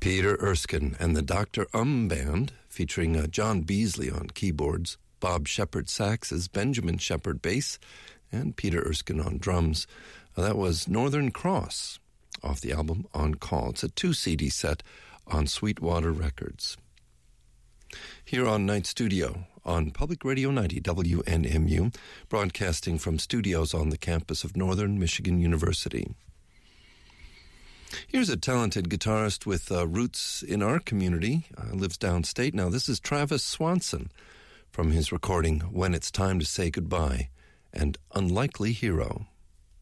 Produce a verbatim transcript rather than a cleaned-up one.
Peter Erskine and the Doctor Um Band, featuring uh, John Beasley on keyboards, Bob Shepard saxes, Benjamin Shepard bass, and Peter Erskine on drums. Uh, that was Northern Cross off the album On Call. It's a two-C D set on Sweetwater Records. Here on Night Studio on Public Radio ninety W N M U, broadcasting from studios on the campus of Northern Michigan University. Here's a talented guitarist with uh, roots in our community, uh, lives downstate. Now, this is Travis Swanson from his recording When It's Time to Say Goodbye and Unlikely Hero.